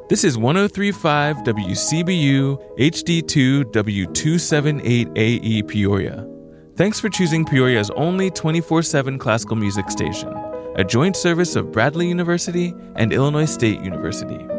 This is 1035 WCBU HD2 W278AE Peoria. Thanks for choosing Peoria's only 24/7 classical music station, a joint service of Bradley University and Illinois State University.